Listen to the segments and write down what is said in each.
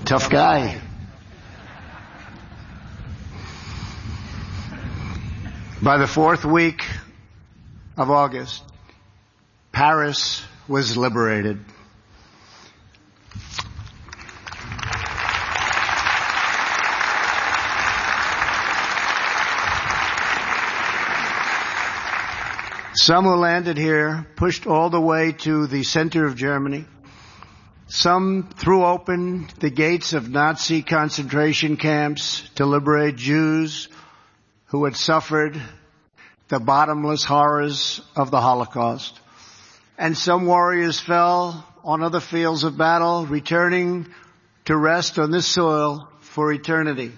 Tough guy. By the fourth week of August, Paris was liberated. Some who landed here pushed all the way to the center of Germany. Some threw open the gates of Nazi concentration camps to liberate Jews who had suffered the bottomless horrors of the Holocaust. And some warriors fell on other fields of battle, returning to rest on this soil for eternity.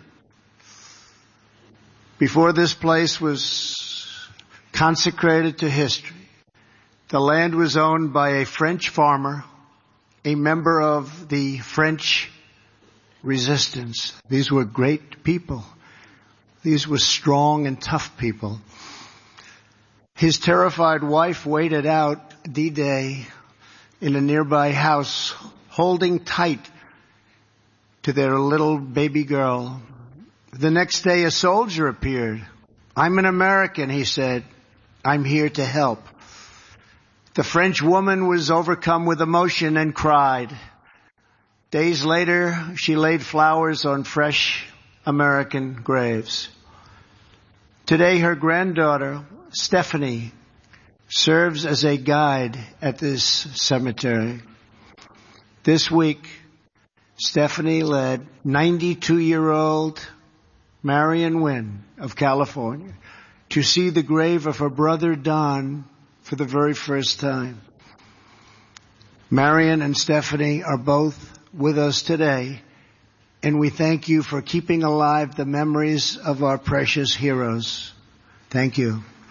Before this place was consecrated to history, the land was owned by a French farmer, a member of the French resistance. These were great people. These were strong and tough people. His terrified wife waited out D-Day in a nearby house, holding tight to their little baby girl. The next day, a soldier appeared. "I'm an American," he said. "I'm here to help." The French woman was overcome with emotion and cried. Days later, she laid flowers on fresh American graves. Today, her granddaughter, Stephanie, serves as a guide at this cemetery. This week, Stephanie led 92-year-old Marion Wynn of California to see the grave of her brother Don for the very first time. Marion and Stephanie are both with us today, and we thank you for keeping alive the memories of our precious heroes. Thank you.